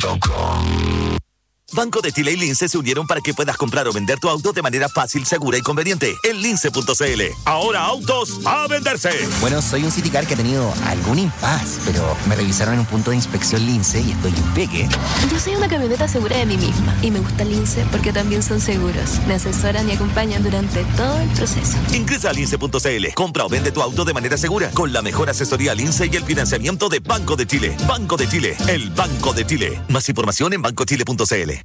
lince.com. Banco de Chile y Lince se unieron para que puedas comprar o vender tu auto de manera fácil, segura y conveniente en lince.cl. Ahora autos a venderse. Bueno, soy un Citicar que ha tenido algún impasse, pero me revisaron en un punto de inspección Lince y estoy impeque. Yo soy una camioneta segura de mí misma y me gusta Lince porque también son seguros. Me asesoran y acompañan durante todo el proceso. Ingresa a lince.cl. Compra o vende tu auto de manera segura con la mejor asesoría Lince y el financiamiento de Banco de Chile. Banco de Chile, el Banco de Chile. Más información en bancochile.cl.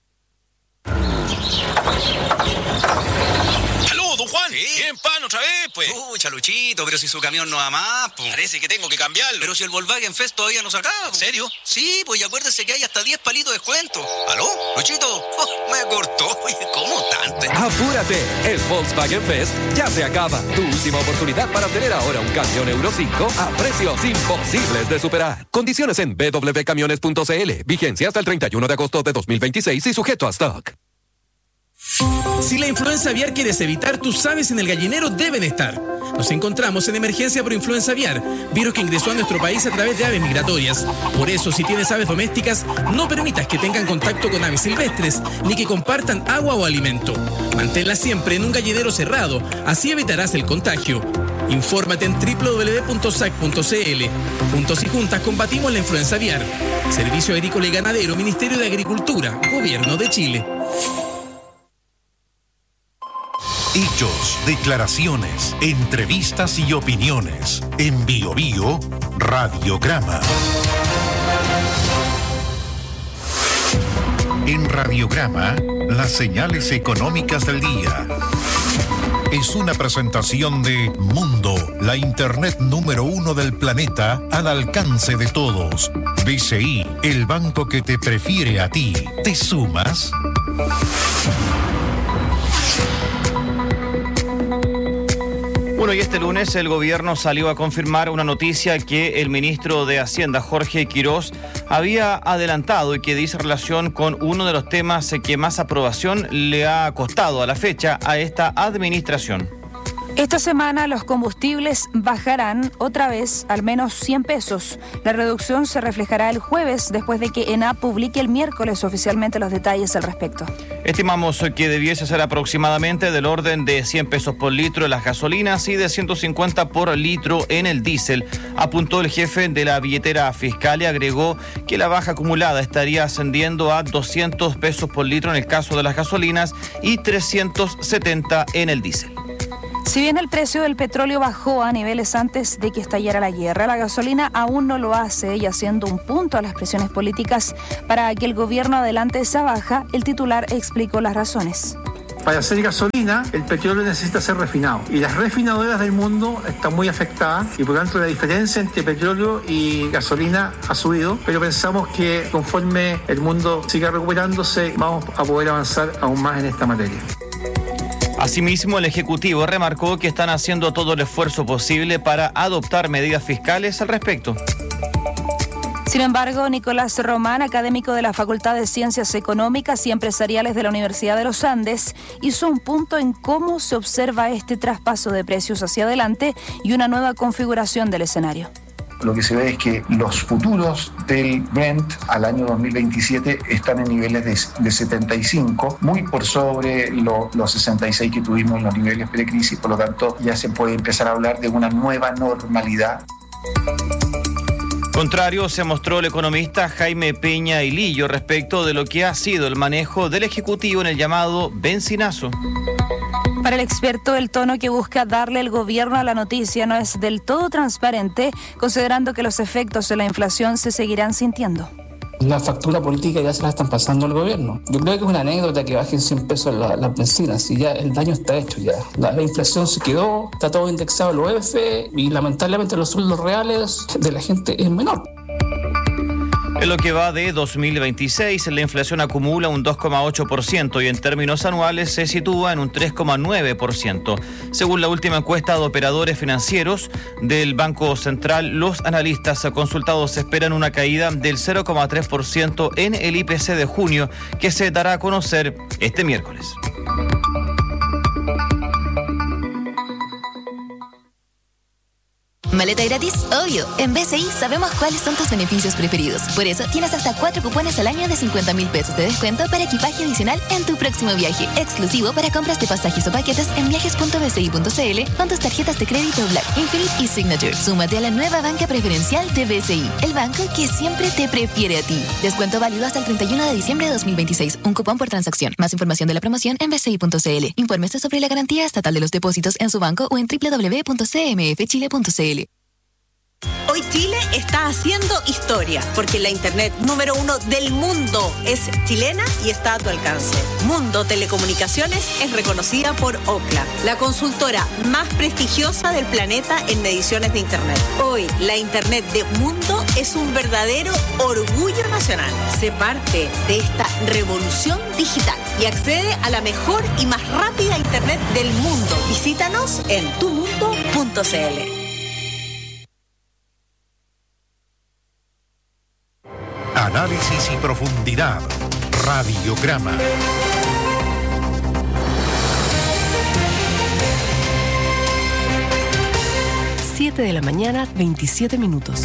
¡Aló, don Juan! ¿Sí? ¿Quieren pan otra vez, pues? Pucha, Luchito, pero si su camión no va más, pues. Parece que tengo que cambiarlo. Pero si el Volkswagen Fest todavía no se acaba. ¿En serio? Sí, pues y acuérdese que hay hasta 10 palitos de descuento. ¿Aló? Luchito, me cortó. Oye, ¿cómo tanto? ¡Apúrate! El Volkswagen Fest ya se acaba. Tu última oportunidad para obtener ahora un camión Euro 5 a precios imposibles de superar. Condiciones en www.camiones.cl. Vigencia hasta el 31 de agosto de 2026 y sujeto a stock. Si la influenza aviar quieres evitar, tus aves en el gallinero deben estar. Nos encontramos en emergencia por influenza aviar, virus que ingresó a nuestro país a través de aves migratorias. Por eso, si tienes aves domésticas, no permitas que tengan contacto con aves silvestres, ni que compartan agua o alimento. Manténlas siempre en un gallinero cerrado, así evitarás el contagio. Infórmate en www.sac.cl. Juntos y juntas combatimos la influenza aviar. Servicio Agrícola y Ganadero, Ministerio de Agricultura, Gobierno de Chile. Hechos, declaraciones, entrevistas y opiniones. En Bio Bio, Radiograma. En Radiograma, las señales económicas del día. Es una presentación de Mundo, la internet número 1 del planeta al alcance de todos. BCI, el banco que te prefiere a ti. ¿Te sumas? Bueno, y este lunes el gobierno salió a confirmar una noticia que el ministro de Hacienda, Jorge Quirós, había adelantado y que dice relación con uno de los temas que más aprobación le ha costado a la fecha a esta administración. Esta semana los combustibles bajarán otra vez al menos 100 pesos. La reducción se reflejará el jueves después de que ENAP publique el miércoles oficialmente los detalles al respecto. Estimamos que debiese ser aproximadamente del orden de 100 pesos por litro en las gasolinas y de 150 por litro en el diésel, apuntó el jefe de la billetera fiscal y agregó que la baja acumulada estaría ascendiendo a 200 pesos por litro en el caso de las gasolinas y 370 en el diésel. Si bien el precio del petróleo bajó a niveles antes de que estallara la guerra, la gasolina aún no lo hace y haciendo un punto a las presiones políticas para que el gobierno adelante esa baja, el titular explicó las razones. Para hacer gasolina, el petróleo necesita ser refinado y las refinadoras del mundo están muy afectadas y por lo tanto la diferencia entre petróleo y gasolina ha subido, pero pensamos que conforme el mundo siga recuperándose vamos a poder avanzar aún más en esta materia. Asimismo, el Ejecutivo remarcó que están haciendo todo el esfuerzo posible para adoptar medidas fiscales al respecto. Sin embargo, Nicolás Román, académico de la Facultad de Ciencias Económicas y Empresariales de la Universidad de los Andes, hizo un punto en cómo se observa este traspaso de precios hacia adelante y una nueva configuración del escenario. Lo que se ve es que los futuros del Brent al año 2027 están en niveles de 75, muy por sobre los 66 que tuvimos en los niveles precrisis, por lo tanto ya se puede empezar a hablar de una nueva normalidad. Contrario se mostró el economista Jaime Peña Hilillo respecto de lo que ha sido el manejo del Ejecutivo en el llamado benzinazo. Para el experto, el tono que busca darle el gobierno a la noticia no es del todo transparente, considerando que los efectos de la inflación se seguirán sintiendo. La factura política ya se la están pasando al gobierno. Yo creo que es una anécdota que bajen 100 pesos las bencinas y ya el daño está hecho ya. La inflación se quedó, está todo indexado al OEF y lamentablemente los sueldos reales de la gente es menor. En lo que va de 2026, la inflación acumula un 2,8% y en términos anuales se sitúa en un 3,9%. Según la última encuesta de operadores financieros del Banco Central, los analistas consultados esperan una caída del 0,3% en el IPC de junio, que se dará a conocer este miércoles. ¿Maleta gratis? Obvio. En BCI sabemos cuáles son tus beneficios preferidos. Por eso tienes hasta 4 cupones al año de 50,000 pesos de descuento para equipaje adicional en tu próximo viaje. Exclusivo para compras de pasajes o paquetes en viajes.bci.cl con tus tarjetas de crédito Black, Infinite y Signature. Súmate a la nueva banca preferencial de BCI, el banco que siempre te prefiere a ti. Descuento válido hasta el 31 de diciembre de 2026. Un cupón por transacción. Más información de la promoción en bci.cl. Infórmese sobre la garantía estatal de los depósitos en su banco o en www.cmfchile.cl. Hoy Chile está haciendo historia, porque la internet número 1 del mundo es chilena y está a tu alcance. Mundo Telecomunicaciones es reconocida por Ookla, la consultora más prestigiosa del planeta en mediciones de internet. Hoy, la internet de Mundo es un verdadero orgullo nacional. Sé parte de esta revolución digital y accede a la mejor y más rápida internet del mundo. Visítanos en tumundo.cl. Análisis y profundidad. Radiograma. Siete de la mañana, 27 minutos.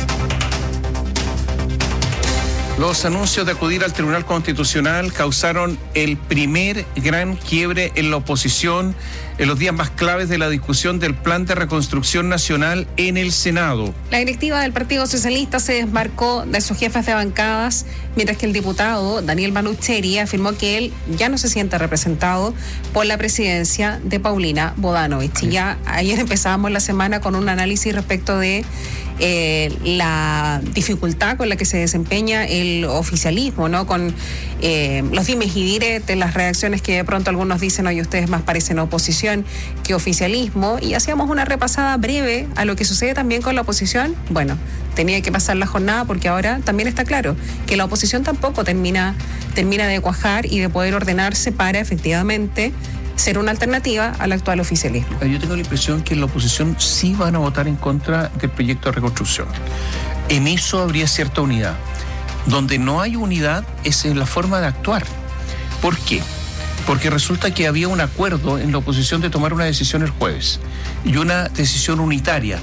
Los anuncios de acudir al Tribunal Constitucional causaron el primer gran quiebre en la oposición en los días más claves de la discusión del Plan de Reconstrucción Nacional en el Senado. La directiva del Partido Socialista se desmarcó de sus jefes de bancadas, mientras que el diputado Daniel Manucheri afirmó que él ya no se siente representado por la presidencia de Paulina Bodanovich. Y ya ayer empezábamos la semana con un análisis respecto de la dificultad con la que se desempeña el oficialismo, ¿no? Con los dimes y diretes, las reacciones que de pronto algunos dicen, oye, ustedes más parecen oposición que oficialismo, y hacíamos una repasada breve a lo que sucede también con la oposición. Bueno, tenía que pasar la jornada porque ahora también está claro que la oposición tampoco termina de cuajar y de poder ordenarse para efectivamente ser una alternativa al actual oficialismo. Yo tengo la impresión que la oposición sí van a votar en contra del proyecto de reconstrucción. En eso habría cierta unidad. Donde no hay unidad es en la forma de actuar. ¿Por qué? Porque resulta que había un acuerdo en la oposición de tomar una decisión el jueves y una decisión unitaria.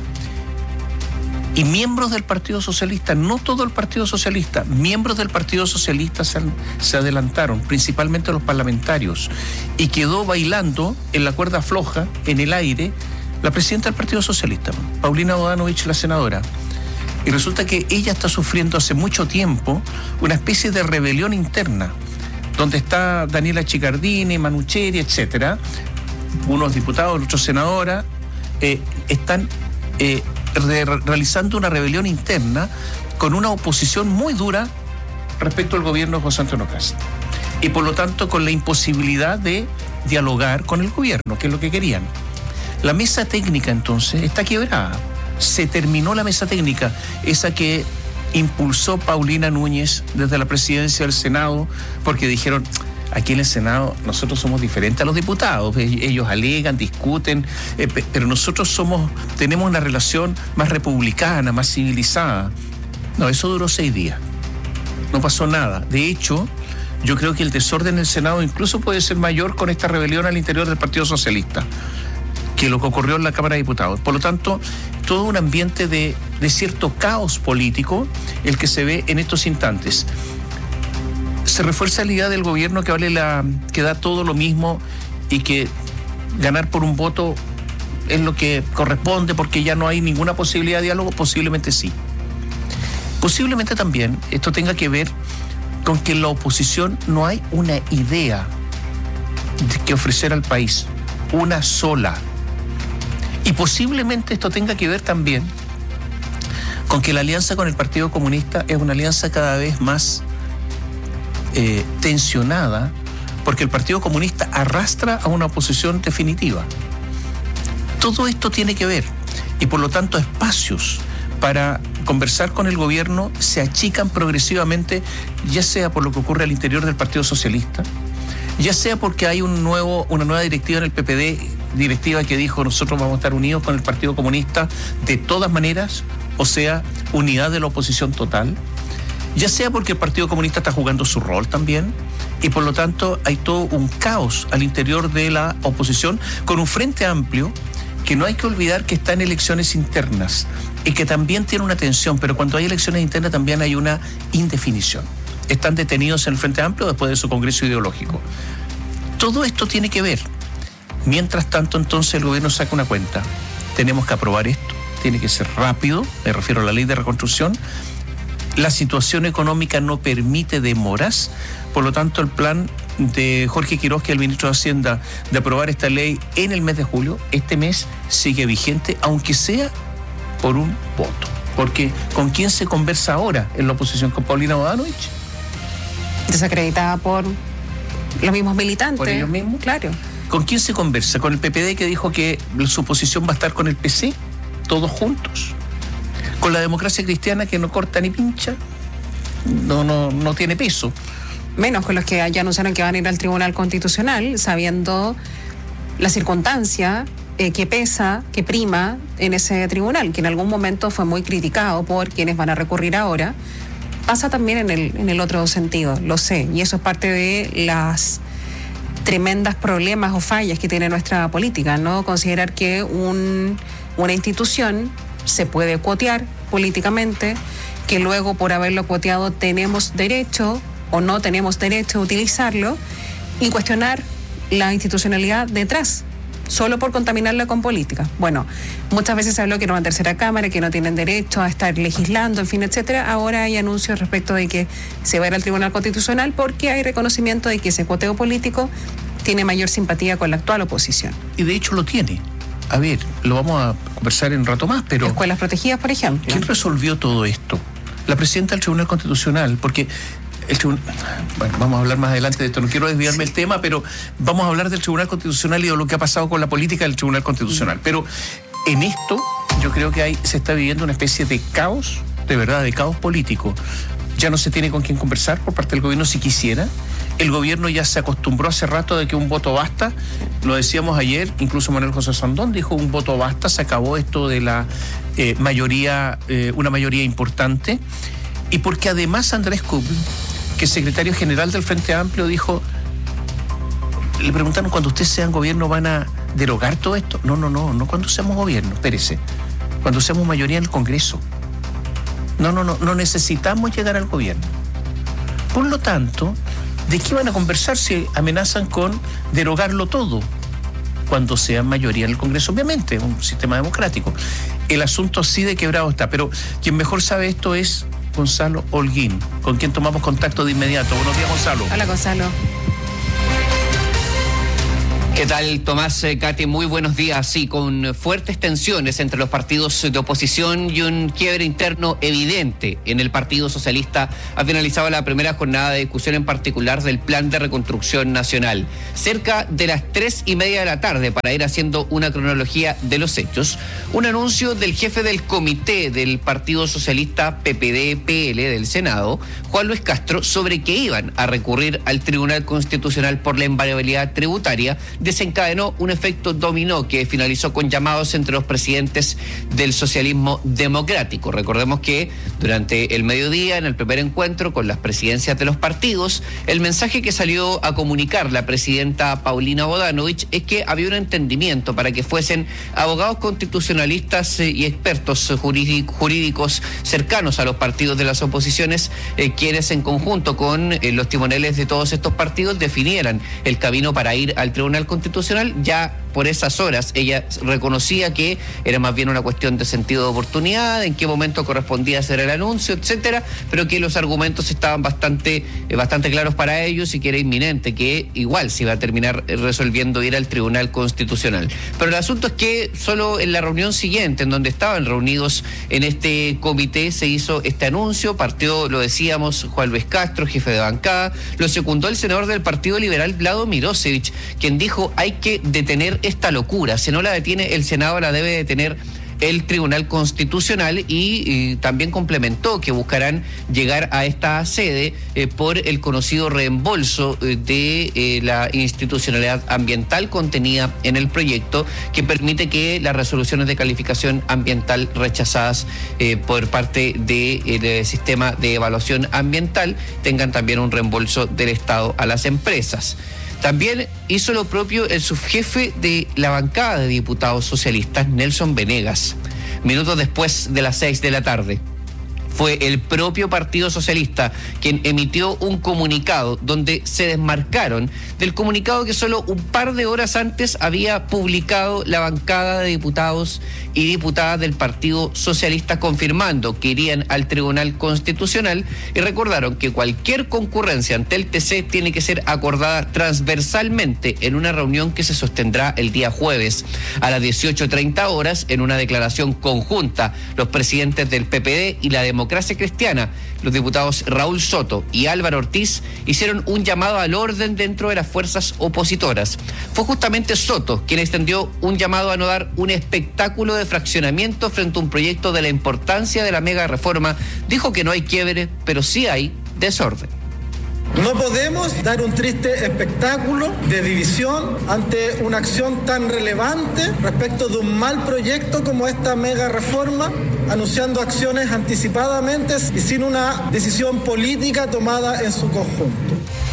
Y miembros del Partido Socialista, no todo el Partido Socialista, miembros del Partido Socialista se adelantaron, principalmente los parlamentarios, y quedó bailando en la cuerda floja, en el aire, la presidenta del Partido Socialista, Paulina Bodanovich, la senadora. Y resulta que ella está sufriendo hace mucho tiempo una especie de rebelión interna, donde está Daniela Chicardini, Manucheri, etcétera, unos diputados, otros senadoras, están realizando una rebelión interna con una oposición muy dura respecto al gobierno de José Antonio Kast. Y por lo tanto con la imposibilidad de dialogar con el gobierno, que es lo que querían. La mesa técnica entonces está quebrada. Se terminó la mesa técnica, esa que impulsó Paulina Núñez desde la presidencia del Senado, porque dijeron, aquí en el Senado nosotros somos diferentes a los diputados, ellos alegan, discuten, pero nosotros tenemos una relación más republicana, más civilizada. No, eso duró 6 días, no pasó nada. De hecho, yo creo que el desorden en el Senado incluso puede ser mayor con esta rebelión al interior del Partido Socialista que lo que ocurrió en la Cámara de Diputados. Por lo tanto, todo un ambiente de cierto caos político el que se ve en estos instantes. Se refuerza la idea del gobierno que da todo lo mismo y que ganar por un voto es lo que corresponde porque ya no hay ninguna posibilidad de diálogo. Posiblemente sí. Posiblemente también esto tenga que ver con que en la oposición no hay una idea que ofrecer al país, una sola. Y posiblemente esto tenga que ver también con que la alianza con el Partido Comunista es una alianza cada vez más tensionada, porque el Partido Comunista arrastra a una oposición definitiva. Todo esto tiene que ver, y por lo tanto espacios para conversar con el gobierno se achican progresivamente, ya sea por lo que ocurre al interior del Partido Socialista, ya sea porque hay una nueva directiva en el PPD, directiva que dijo nosotros vamos a estar unidos con el Partido Comunista de todas maneras, o sea, unidad de la oposición total, ya sea porque el Partido Comunista está jugando su rol también, y por lo tanto hay todo un caos al interior de la oposición, con un frente amplio que no hay que olvidar que está en elecciones internas y que también tiene una tensión, pero cuando hay elecciones internas también hay una indefinición. Están detenidos en el Frente Amplio después de su congreso ideológico. Todo esto tiene que ver. Mientras tanto, entonces, el gobierno saca una cuenta. Tenemos que aprobar esto, tiene que ser rápido, me refiero a la ley de reconstrucción. La situación económica no permite demoras, por lo tanto, el plan de Jorge Quiroz, que es el ministro de Hacienda, de aprobar esta ley en el mes de julio, este mes sigue vigente, aunque sea por un voto. Porque ¿con quién se conversa ahora en la oposición? ¿Con Paulina Bodanovich? Desacreditada por los mismos militantes. ¿Por ellos mismos? Claro. ¿Con quién se conversa? ¿Con el PPD, que dijo que su oposición va a estar con el PC? ¿Todos juntos? ¿Con la Democracia Cristiana, que no corta ni pincha? No tiene peso. Menos con los que ya anunciaron que van a ir al Tribunal Constitucional, sabiendo la circunstancia que pesa, que prima en ese tribunal, que en algún momento fue muy criticado por quienes van a recurrir ahora. Pasa también en el otro sentido, lo sé, y eso es parte de las tremendas problemas o fallas que tiene nuestra política, ¿no? Considerar que una institución se puede cuotear políticamente, que luego por haberlo cuoteado tenemos derecho o no tenemos derecho a utilizarlo, y cuestionar la institucionalidad detrás, solo por contaminarla con política. Bueno, muchas veces se habló que era una tercera cámara, que no tienen derecho a estar legislando, en fin, etcétera. Ahora hay anuncios respecto de que se va a ir al Tribunal Constitucional porque hay reconocimiento de que ese cuoteo político tiene mayor simpatía con la actual oposición. Y de hecho lo tiene. A ver, lo vamos a conversar en un rato más, pero... Escuelas protegidas, por ejemplo. ¿Quién resolvió todo esto? La presidenta del Tribunal Constitucional, porque... Bueno, vamos a hablar más adelante de esto, no quiero desviarme del tema, pero vamos a hablar del Tribunal Constitucional y de lo que ha pasado con la política del Tribunal Constitucional. Pero en esto yo creo que se está viviendo una especie de caos, de verdad, de caos político. Ya no se tiene con quién conversar por parte del gobierno si quisiera. El gobierno ya se acostumbró hace rato de que un voto basta. Lo decíamos ayer, incluso Manuel José Sandón dijo un voto basta, se acabó esto de la mayoría, una mayoría importante. Y porque además Andrés Kubl, que es secretario general del Frente Amplio, dijo, le preguntaron, cuando ustedes sean gobierno van a derogar todo esto. No cuando seamos gobierno, espérese, cuando seamos mayoría en el Congreso. No necesitamos llegar al gobierno. Por lo tanto, ¿de qué van a conversar si amenazan con derogarlo todo? Cuando sean mayoría en el Congreso, obviamente, un sistema democrático. El asunto así de quebrado está, pero quien mejor sabe esto es Gonzalo Holguín, con quien tomamos contacto de inmediato. Buenos días, Gonzalo. Hola, Gonzalo. ¿Qué tal, Tomás, Katy? Muy buenos días. Sí, con fuertes tensiones entre los partidos de oposición y un quiebre interno evidente en el Partido Socialista, ha finalizado la primera jornada de discusión en particular del Plan de Reconstrucción Nacional. Cerca de las 3:30 de la tarde, para ir haciendo una cronología de los hechos, un anuncio del jefe del comité del Partido Socialista PPD-PL del Senado, Juan Luis Castro, sobre que iban a recurrir al Tribunal Constitucional por la invariabilidad tributaria, desencadenó un efecto dominó que finalizó con llamados entre los presidentes del socialismo democrático. Recordemos que durante el mediodía, en el primer encuentro con las presidencias de los partidos, el mensaje que salió a comunicar la presidenta Paulina Bodanovich es que había un entendimiento para que fuesen abogados constitucionalistas y expertos jurídicos cercanos a los partidos de las oposiciones, quienes en conjunto con los timoneles de todos estos partidos definieran el camino para ir al Tribunal Constitucional. Ya por esas horas ella reconocía que era más bien una cuestión de sentido de oportunidad, en qué momento correspondía hacer el anuncio, etcétera, pero que los argumentos estaban bastante claros para ellos y que era inminente, que igual se iba a terminar resolviendo ir al Tribunal Constitucional. Pero el asunto es que solo en la reunión siguiente, en donde estaban reunidos en este comité, se hizo este anuncio. Partió, lo decíamos, Juan Luis Castro, jefe de bancada, lo secundó el senador del Partido Liberal, Vlado Mirosevic, quien dijo: hay que detener esta locura, si no la detiene el Senado, la debe detener el Tribunal Constitucional, y también complementó que buscarán llegar a esta sede por el conocido reembolso de la institucionalidad ambiental contenida en el proyecto, que permite que las resoluciones de calificación ambiental rechazadas por parte del sistema de evaluación ambiental tengan también un reembolso del Estado a las empresas. También hizo lo propio el subjefe de la bancada de diputados socialistas, Nelson Venegas, minutos después de las 6 de la tarde. Fue el propio Partido Socialista quien emitió un comunicado donde se desmarcaron del comunicado que solo un par de horas antes había publicado la bancada de diputados y diputadas del Partido Socialista, confirmando que irían al Tribunal Constitucional, y recordaron que cualquier concurrencia ante el TC tiene que ser acordada transversalmente en una reunión que se sostendrá el día jueves a las 18:30 horas. En una declaración conjunta, los presidentes del PPD y la Democracia Cristiana, los diputados Raúl Soto y Álvaro Ortiz, hicieron un llamado al orden dentro de las fuerzas opositoras. Fue justamente Soto quien extendió un llamado a no dar un espectáculo de fraccionamiento frente a un proyecto de la importancia de la mega reforma. Dijo que no hay quiebre, pero sí hay desorden. No podemos dar un triste espectáculo de división ante una acción tan relevante respecto de un mal proyecto como esta mega reforma, anunciando acciones anticipadamente y sin una decisión política tomada en su conjunto.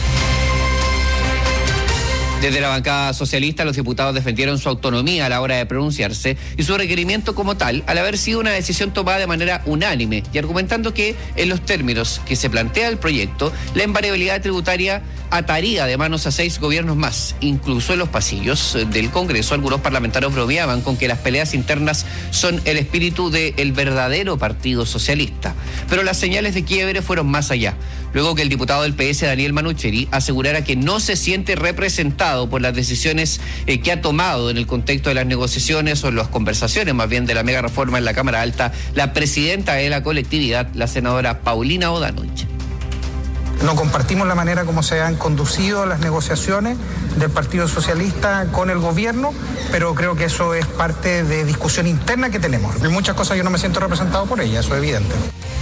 Desde la bancada socialista, los diputados defendieron su autonomía a la hora de pronunciarse y su requerimiento como tal, al haber sido una decisión tomada de manera unánime, y argumentando que, en los términos que se plantea el proyecto, la invariabilidad tributaria ataría de manos a 6 gobiernos más. Incluso en los pasillos del Congreso, algunos parlamentarios bromeaban con que las peleas internas son el espíritu del verdadero Partido Socialista. Pero las señales de quiebre fueron más allá, luego que el diputado del PS, Daniel Manucheri, asegurara que no se siente representado por las decisiones que ha tomado en el contexto de las negociaciones o las conversaciones más bien de la mega reforma en la Cámara Alta la presidenta de la colectividad, la senadora Paulina Bodanovich. No compartimos la manera como se han conducido las negociaciones del Partido Socialista con el gobierno, pero creo que eso es parte de discusión interna que tenemos. En muchas cosas yo no me siento representado por ella, eso es evidente.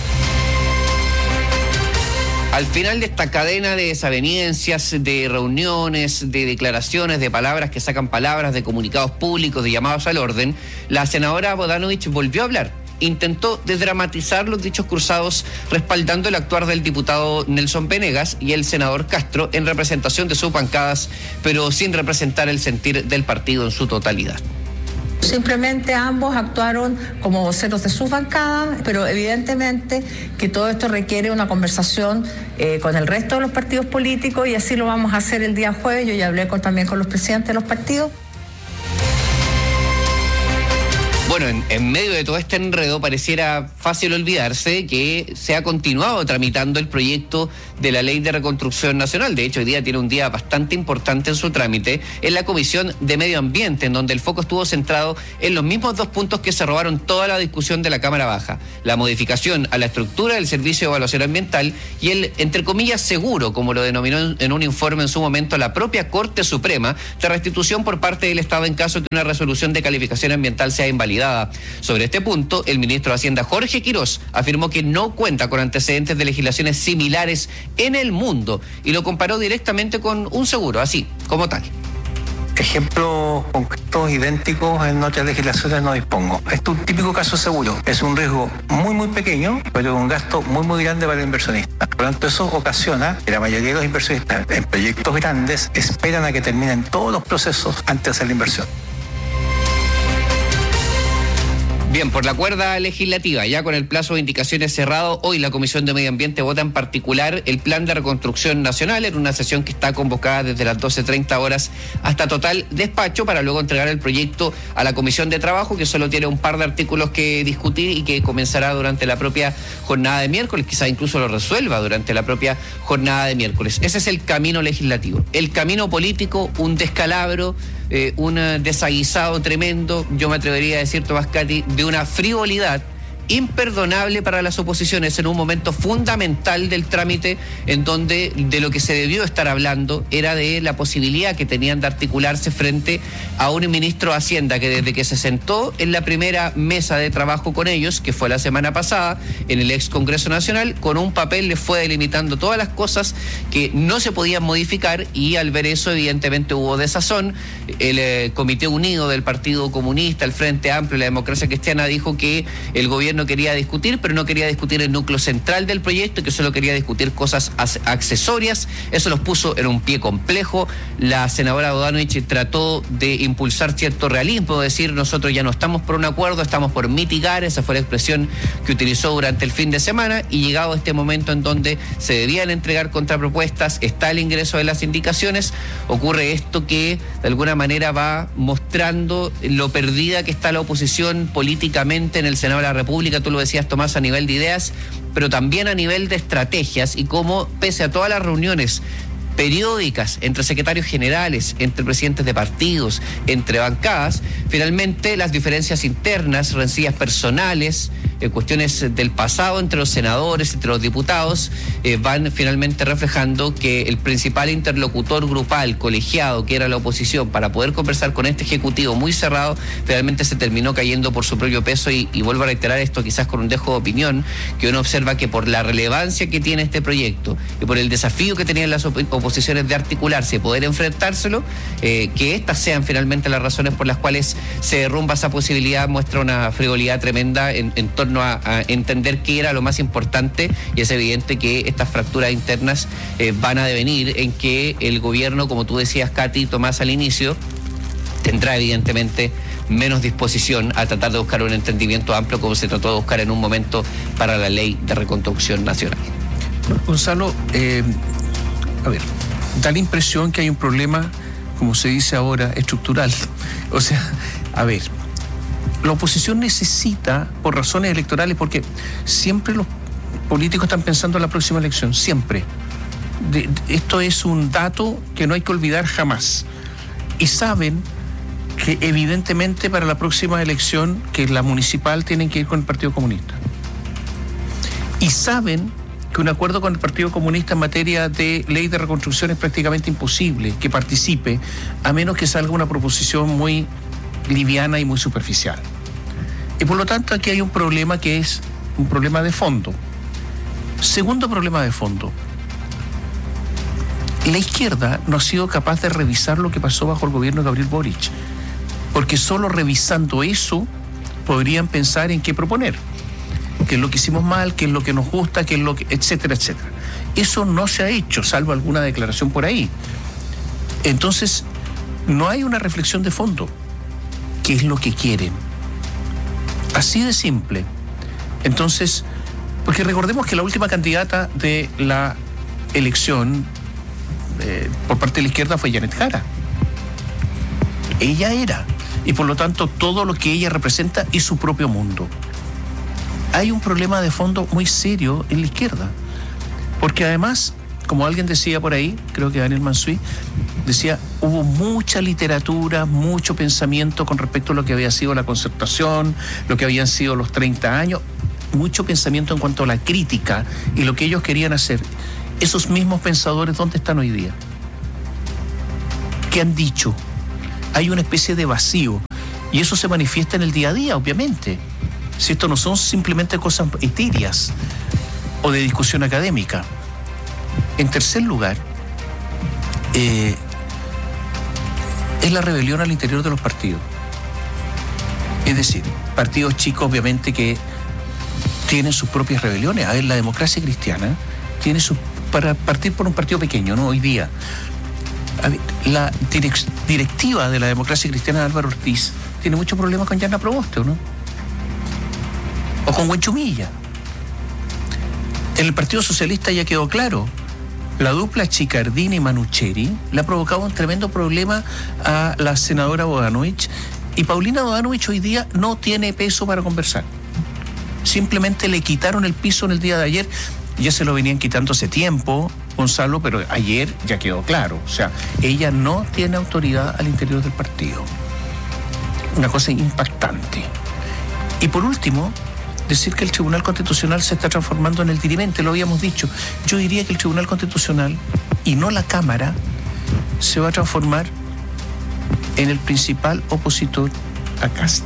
Al final de esta cadena de desavenencias, de reuniones, de declaraciones, de palabras que sacan palabras, de comunicados públicos, de llamados al orden, la senadora Bodanovich volvió a hablar. Intentó desdramatizar los dichos cruzados, respaldando el actuar del diputado Nelson Venegas y el senador Castro en representación de sus bancadas, pero sin representar el sentir del partido en su totalidad. Simplemente ambos actuaron como voceros de sus bancadas, pero evidentemente que todo esto requiere una conversación con el resto de los partidos políticos, y así lo vamos a hacer el día jueves. Yo ya hablé también con los presidentes de los partidos. Bueno, en medio de todo este enredo pareciera fácil olvidarse que se ha continuado tramitando el proyecto de la Ley de Reconstrucción Nacional. De hecho, hoy día tiene un día bastante importante en su trámite en la Comisión de Medio Ambiente, en donde el foco estuvo centrado en los mismos 2 puntos que se robaron toda la discusión de la Cámara Baja: la modificación a la estructura del Servicio de Evaluación Ambiental y el, entre comillas, seguro, como lo denominó en un informe en su momento la propia Corte Suprema, de restitución por parte del Estado en caso de que una resolución de calificación ambiental sea invalidada. Sobre este punto, el ministro de Hacienda, Jorge Quirós, afirmó que no cuenta con antecedentes de legislaciones similares en el mundo y lo comparó directamente con un seguro, así como tal. Ejemplos concretos idénticos en otras legislaciones no dispongo. Este es un típico caso seguro. Es un riesgo muy pequeño, pero un gasto muy grande para el inversionista. Por lo tanto, eso ocasiona que la mayoría de los inversionistas en proyectos grandes esperan a que terminen todos los procesos antes de hacer la inversión. Bien, por la cuerda legislativa, ya con el plazo de indicaciones cerrado, hoy la Comisión de Medio Ambiente vota en particular el Plan de Reconstrucción Nacional en una sesión que está convocada desde las 12:30 horas hasta total despacho, para luego entregar el proyecto a la Comisión de Trabajo, que solo tiene un par de artículos que discutir y que comenzará durante la propia jornada de miércoles, quizá incluso lo resuelva durante la propia jornada de miércoles. Ese es el camino legislativo. El camino político, un descalabro, un desaguisado tremendo, yo me atrevería a decir, Tomás Cati, de una frivolidad imperdonable para las oposiciones en un momento fundamental del trámite, en donde de lo que se debió estar hablando era de la posibilidad que tenían de articularse frente a un ministro de Hacienda que desde que se sentó en la primera mesa de trabajo con ellos, que fue la semana pasada en el ex Congreso Nacional, con un papel les fue delimitando todas las cosas que no se podían modificar, y al ver eso evidentemente hubo desazón. El Comité Unido del Partido Comunista, el Frente Amplio y la Democracia Cristiana dijo que el gobierno gobierno quería discutir, pero no quería discutir el núcleo central del proyecto, que solo quería discutir cosas accesorias. Eso los puso en un pie complejo. La senadora Bodanovich trató de impulsar cierto realismo, decir nosotros ya no estamos por un acuerdo, estamos por mitigar. Esa fue la expresión que utilizó durante el fin de semana, y llegado este momento en donde se debían entregar contrapropuestas, está el ingreso de las indicaciones, ocurre esto que de alguna manera va mostrando lo perdida que está la oposición políticamente en el Senado de la República. Tú lo decías, Tomás, a nivel de ideas, pero también a nivel de estrategias, y cómo pese a todas las reuniones periódicas entre secretarios generales, entre presidentes de partidos, entre bancadas, finalmente las diferencias internas, rencillas personales, cuestiones del pasado entre los senadores, entre los diputados, van finalmente reflejando que el principal interlocutor grupal, colegiado, que era la oposición, para poder conversar con este ejecutivo muy cerrado, finalmente se terminó cayendo por su propio peso. Y vuelvo a reiterar esto, quizás con un dejo de opinión, que uno observa que por la relevancia que tiene este proyecto y por el desafío que tenían las oposiciones de articularse y poder enfrentárselo, que estas sean finalmente las razones por las cuales se derrumba esa posibilidad, muestra una frivolidad tremenda en torno a entender qué era lo más importante. Y es evidente que estas fracturas internas van a devenir en que el gobierno, como tú decías, Katy, Tomás, al inicio, tendrá evidentemente menos disposición a tratar de buscar un entendimiento amplio, como se trató de buscar en un momento para la ley de reconstrucción nacional. Gonzalo, a ver, da la impresión que hay un problema, como se dice ahora, estructural. O sea, a ver, la oposición necesita, por razones electorales, porque siempre los políticos están pensando en la próxima elección, siempre. Esto es un dato que no hay que olvidar jamás. Y saben que evidentemente para la próxima elección, que es la municipal, tienen que ir con el Partido Comunista. Y saben que un acuerdo con el Partido Comunista en materia de ley de reconstrucción es prácticamente imposible que participe, a menos que salga una proposición muy liviana y muy superficial. Y por lo tanto aquí hay un problema que es un problema de fondo. Segundo problema de fondo: la izquierda no ha sido capaz de revisar lo que pasó bajo el gobierno de Gabriel Boric, porque solo revisando eso podrían pensar en qué proponer, qué es lo que hicimos mal, qué es lo que nos gusta, qué es lo que, etcétera, etcétera. Eso no se ha hecho, salvo alguna declaración por ahí. Entonces, no hay una reflexión de fondo. ¿Qué es lo que quieren? Así de simple. Entonces, porque recordemos que la última candidata de la elección por parte de la izquierda fue Janet Jara. Ella era, y por lo tanto todo lo que ella representa es su propio mundo. Hay un problema de fondo muy serio en la izquierda, porque además, como alguien decía por ahí, creo que Daniel Mansuy decía, hubo mucha literatura, mucho pensamiento con respecto a lo que había sido la concertación, lo que habían sido los 30 años, mucho pensamiento en cuanto a la crítica y lo que ellos querían hacer. Esos mismos pensadores, ¿dónde están hoy día? ¿Qué han dicho? Hay una especie de vacío, y eso se manifiesta en el día a día, obviamente. Si esto no son simplemente cosas etéreas o de discusión académica. En tercer lugar, es la rebelión al interior de los partidos. Es decir, partidos chicos obviamente que tienen sus propias rebeliones. A ver, la Democracia Cristiana tiene para partir por un partido pequeño, ¿no? Hoy día, a ver, la directiva de la Democracia Cristiana de Álvaro Ortiz tiene muchos problemas con Yana Proboste, ¿no? O con Huenchumilla. En el Partido Socialista ya quedó claro, la dupla Chicardini y Manucheri le ha provocado un tremendo problema a la senadora Bodanovich, y Paulina Bodanovich hoy día no tiene peso para conversar. Simplemente le quitaron el piso en el día de ayer. Ya se lo venían quitando hace tiempo, Gonzalo, pero ayer ya quedó claro. O sea, ella no tiene autoridad al interior del partido. Una cosa impactante. Y por último, decir que el Tribunal Constitucional se está transformando en el dirimente, lo habíamos dicho. Yo diría que el Tribunal Constitucional, y no la Cámara, se va a transformar en el principal opositor a Kast.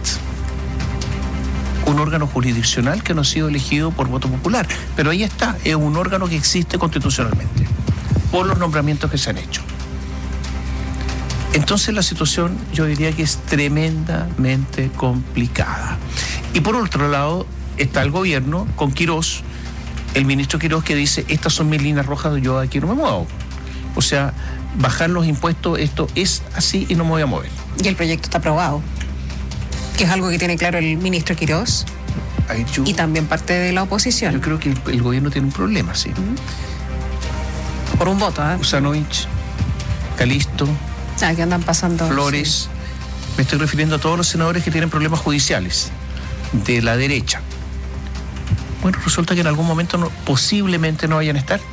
Un órgano jurisdiccional que no ha sido elegido por voto popular, pero ahí está, es un órgano que existe constitucionalmente, por los nombramientos que se han hecho. Entonces la situación, yo diría que es tremendamente complicada. Y por otro lado, está el gobierno con Quirós, el ministro Quirós, que dice, estas son mis líneas rojas, yo aquí no me muevo. O sea, bajar los impuestos, esto es así y no me voy a mover. Y el proyecto está aprobado, que es algo que tiene claro el ministro Quirós y también parte de la oposición. Yo creo que el gobierno tiene un problema, sí. Por un voto, ¿eh? Usanovich, Calisto, que andan pasando Flores. Sí. Me estoy refiriendo a todos los senadores que tienen problemas judiciales de la derecha. Bueno, resulta que en algún momento posiblemente no vayan a estar.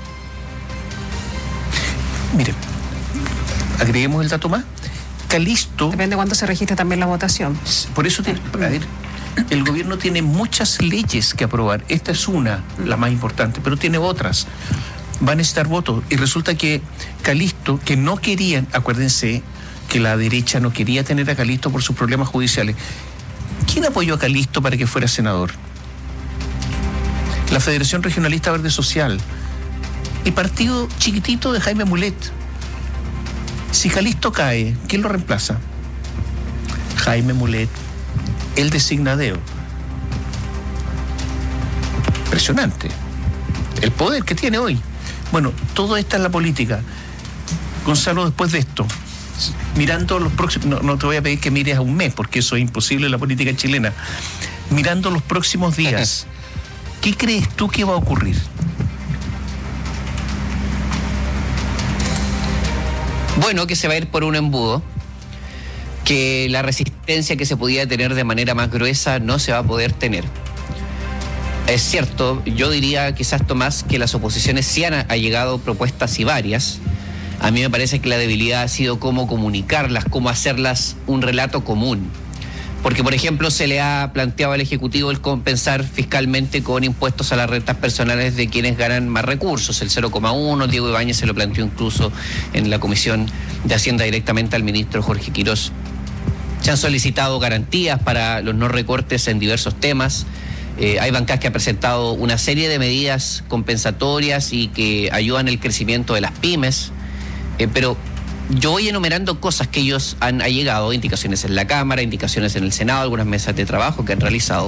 Miren, agreguemos el dato más. Calisto... Depende de cuándo se registre también la votación. Por eso, a ver, el gobierno tiene muchas leyes que aprobar. Esta es una, la más importante, pero tiene otras. Va a necesitar votos. Y resulta que Calisto, que no querían, acuérdense que la derecha no quería tener a Calisto por sus problemas judiciales. ¿Quién apoyó a Calisto para que fuera senador? La Federación Regionalista Verde Social, el partido chiquitito de Jaime Mulet. Si Calisto cae, ¿quién lo reemplaza? Jaime Mulet, el designadeo. Impresionante. El poder que tiene hoy. Bueno, todo esto es la política. Gonzalo, después de esto, mirando los próximos, no te voy a pedir que mires a un mes, porque eso es imposible en la política chilena. Mirando los próximos días, ¿qué crees tú que va a ocurrir? Bueno, que se va a ir por un embudo, que la resistencia que se podía tener de manera más gruesa no se va a poder tener. Es cierto, yo diría quizás, Tomás, que las oposiciones sí han allegado propuestas y varias. A mí me parece que la debilidad ha sido cómo comunicarlas, cómo hacerlas un relato común. Porque, por ejemplo, se le ha planteado al Ejecutivo el compensar fiscalmente con impuestos a las rentas personales de quienes ganan más recursos, el 0,1, Diego Ibáñez se lo planteó incluso en la Comisión de Hacienda directamente al ministro Jorge Quirós. Se han solicitado garantías para los no recortes en diversos temas. Hay bancadas que han presentado una serie de medidas compensatorias y que ayudan el crecimiento de las pymes, pero yo voy enumerando cosas que ellos han allegado, indicaciones en la Cámara, indicaciones en el Senado, algunas mesas de trabajo que han realizado.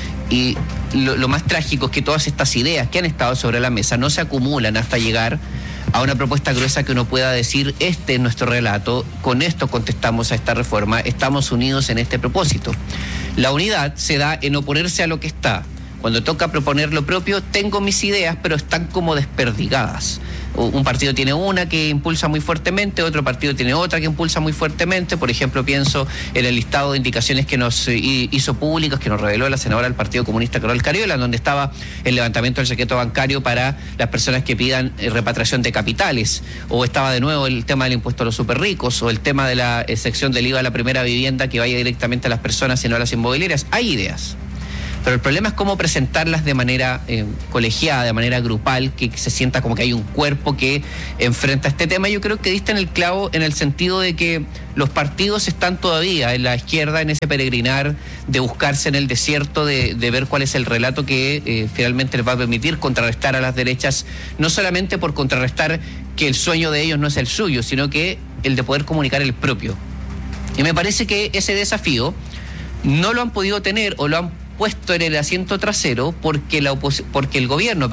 Y lo más trágico es que todas estas ideas que han estado sobre la mesa no se acumulan hasta llegar a una propuesta gruesa que uno pueda decir, este es nuestro relato, con esto contestamos a esta reforma, estamos unidos en este propósito. La unidad se da en oponerse a lo que está. Cuando toca proponer lo propio, tengo mis ideas, pero están como desperdigadas. Un partido tiene una que impulsa muy fuertemente, otro partido tiene otra que impulsa muy fuertemente. Por ejemplo, pienso en el listado de indicaciones que nos hizo públicos, que nos reveló la senadora del Partido Comunista, Carol Cariola, donde estaba el levantamiento del secreto bancario para las personas que pidan repatriación de capitales, o estaba de nuevo el tema del impuesto a los superricos, o el tema de la sección del IVA a la primera vivienda que vaya directamente a las personas y no a las inmobiliarias. Hay ideas. Pero el problema es cómo presentarlas de manera colegiada, de manera grupal, que se sienta como que hay un cuerpo que enfrenta este tema. Yo creo que diste en el clavo en el sentido de que los partidos están todavía en la izquierda en ese peregrinar de buscarse en el desierto, de ver cuál es el relato que finalmente les va a permitir contrarrestar a las derechas, no solamente por contrarrestar que el sueño de ellos no es el suyo, sino que el de poder comunicar el propio. Y me parece que ese desafío no lo han podido tener o lo han puesto en el asiento trasero porque el gobierno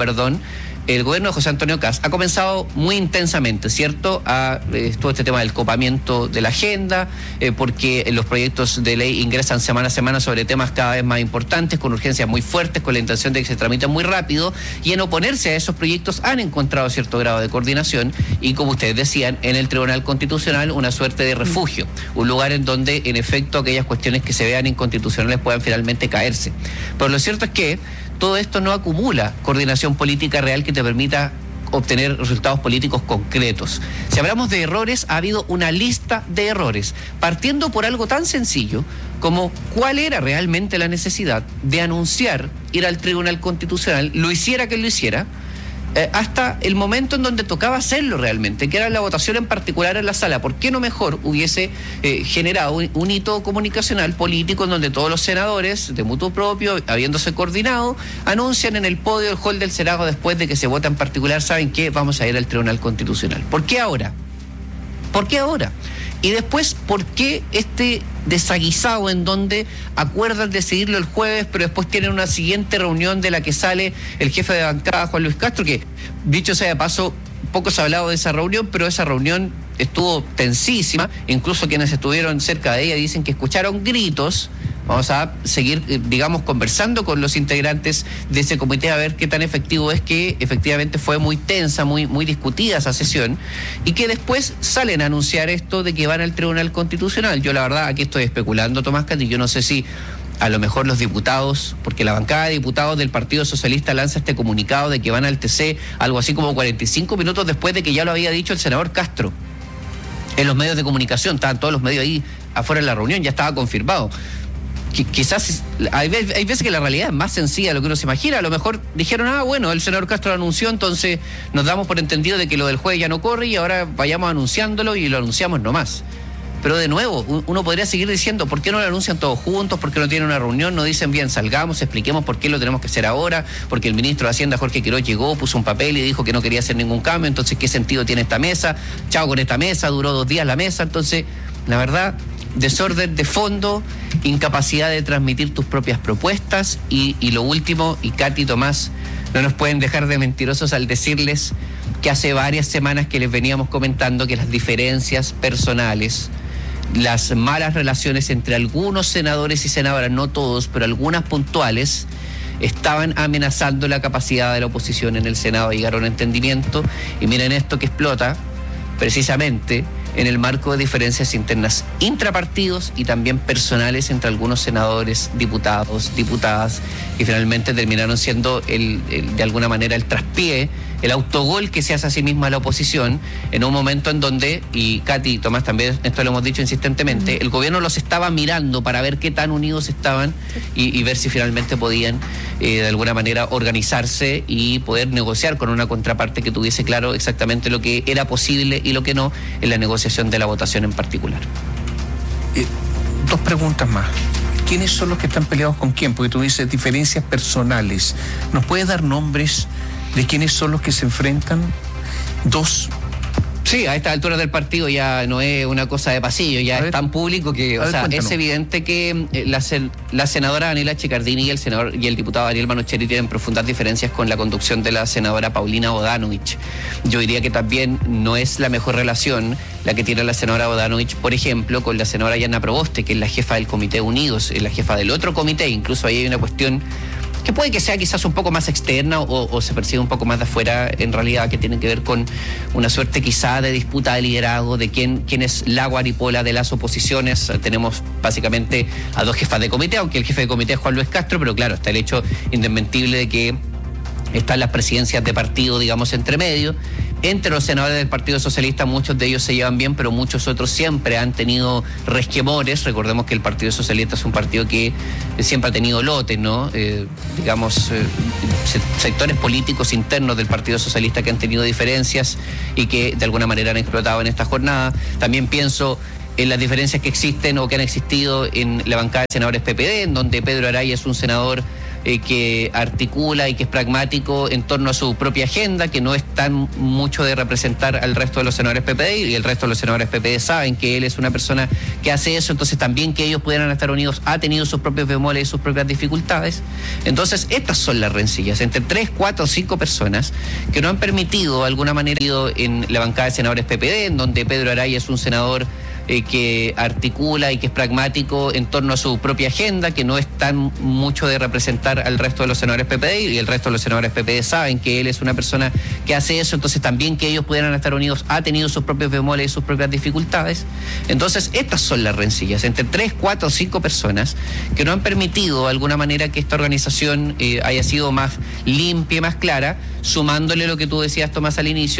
de José Antonio Kast ha comenzado muy intensamente, ¿cierto? Todo este tema del copamiento de la agenda, porque los proyectos de ley ingresan semana a semana sobre temas cada vez más importantes, con urgencias muy fuertes, con la intención de que se tramiten muy rápido, y en oponerse a esos proyectos han encontrado cierto grado de coordinación y, como ustedes decían, en el Tribunal Constitucional una suerte de refugio, un lugar en donde, en efecto, aquellas cuestiones que se vean inconstitucionales puedan finalmente caerse. Pero lo cierto es que todo esto no acumula coordinación política real que te permita obtener resultados políticos concretos. Si hablamos de errores, ha habido una lista de errores, partiendo por algo tan sencillo como cuál era realmente la necesidad de anunciar ir al Tribunal Constitucional, lo hiciera quien lo hiciera, hasta el momento en donde tocaba hacerlo realmente, que era la votación en particular en la sala. ¿Por qué no mejor hubiese generado un hito comunicacional político en donde todos los senadores, de mutuo propio, habiéndose coordinado, anuncian en el podio del hall del Senado después de que se vota en particular, saben que vamos a ir al Tribunal Constitucional? ¿Por qué ahora? ¿Por qué ahora? Y después, ¿por qué este desaguisado en donde acuerdan decidirlo el jueves, pero después tienen una siguiente reunión de la que sale el jefe de bancada, Juan Luis Castro, que, dicho sea de paso, poco se ha hablado de esa reunión, pero esa reunión estuvo tensísima, incluso quienes estuvieron cerca de ella dicen que escucharon gritos. Vamos a seguir, digamos, conversando con los integrantes de ese comité a ver qué tan efectivo es, que efectivamente fue muy tensa, muy discutida esa sesión, y que después salen a anunciar esto de que van al Tribunal Constitucional. Yo la verdad aquí estoy especulando, Tomás Cati, yo no sé si a lo mejor los diputados, porque la bancada de diputados del Partido Socialista lanza este comunicado de que van al TC algo así como 45 minutos después de que ya lo había dicho el senador Castro en los medios de comunicación. Estaban todos los medios ahí afuera de la reunión, ya estaba confirmado. Quizás hay veces que la realidad es más sencilla de lo que uno se imagina. A lo mejor dijeron, bueno, el senador Castro lo anunció, entonces nos damos por entendido de que lo del jueves ya no corre y ahora vayamos anunciándolo y lo anunciamos nomás. Pero de nuevo, uno podría seguir diciendo, ¿por qué no lo anuncian todos juntos? ¿Por qué no tienen una reunión? No dicen bien, salgamos, expliquemos por qué lo tenemos que hacer ahora, porque el ministro de Hacienda, Jorge Quiroz, llegó, puso un papel y dijo que no quería hacer ningún cambio, entonces ¿qué sentido tiene esta mesa? Chao con esta mesa, duró 2 días la mesa, entonces, la verdad, desorden de fondo, incapacidad de transmitir tus propias propuestas y lo último, y Katy, Tomás, no nos pueden dejar de mentirosos al decirles que hace varias semanas que les veníamos comentando que las diferencias personales, las malas relaciones entre algunos senadores y senadoras, no todos, pero algunas puntuales, estaban amenazando la capacidad de la oposición en el Senado de llegar a un entendimiento, y miren esto que explota precisamente en el marco de diferencias internas intrapartidos y también personales entre algunos senadores, diputados, diputadas, que finalmente terminaron siendo de alguna manera el traspié, el autogol que se hace a sí misma la oposición, en un momento en donde, y Katy, Tomás, también esto lo hemos dicho insistentemente, el gobierno los estaba mirando para ver qué tan unidos estaban y ver si finalmente podían de alguna manera organizarse y poder negociar con una contraparte que tuviese claro exactamente lo que era posible y lo que no en la negociación de la votación en particular. 2 preguntas más. ¿Quiénes son los que están peleados con quién? Porque tú dices diferencias personales. ¿Nos puedes dar nombres de quiénes son los que se enfrentan? 2. Sí, a esta altura del partido ya no es una cosa de pasillo, ya es tan público que, es evidente que la senadora Daniela Chicardini y el diputado Daniel Manoucheri tienen profundas diferencias con la conducción de la senadora Paulina Bodanovich. Yo diría que también no es la mejor relación la que tiene la senadora Bodanovich, por ejemplo, con la senadora Yana Proboste, que es la jefa del Comité Unidos, es la jefa del otro comité. Incluso ahí hay una cuestión que puede que sea quizás un poco más externa o se percibe un poco más de afuera, en realidad, que tiene que ver con una suerte quizá de disputa de liderazgo, de quién es la guaripola de las oposiciones. Tenemos básicamente a 2 jefas de comité, aunque el jefe de comité es Juan Luis Castro, pero claro, está el hecho indesmentible de que están las presidencias de partido, digamos, entre medio. Entre los senadores del Partido Socialista, muchos de ellos se llevan bien, pero muchos otros siempre han tenido resquemores. Recordemos que el Partido Socialista es un partido que siempre ha tenido lotes, ¿no? Sectores políticos internos del Partido Socialista que han tenido diferencias y que de alguna manera han explotado en esta jornada. También pienso en las diferencias que existen o que han existido en la bancada de senadores PPD, en donde Pedro Araya es un senador que articula y que es pragmático en torno a su propia agenda, que no es tan mucho de representar al resto de los senadores PPD, y el resto de los senadores PPD saben que él es una persona que hace eso, entonces también que ellos pudieran estar unidos ha tenido sus propios bemoles y sus propias dificultades. Entonces estas son las rencillas entre 3, 4 o 5 personas que no han permitido de alguna manera en la bancada de senadores PPD, en donde Pedro Araya es un senador que articula y que es pragmático en torno a su propia agenda, que no es tan mucho de representar al resto de los senadores PPD, y el resto de los senadores PPD saben que él es una persona que hace eso, entonces también que ellos pudieran estar unidos ha tenido sus propios bemoles y sus propias dificultades. Entonces estas son las rencillas entre 3, 4 o 5 personas que no han permitido de alguna manera que esta organización haya sido más limpia y más clara, sumándole lo que tú decías, Tomás, al inicio,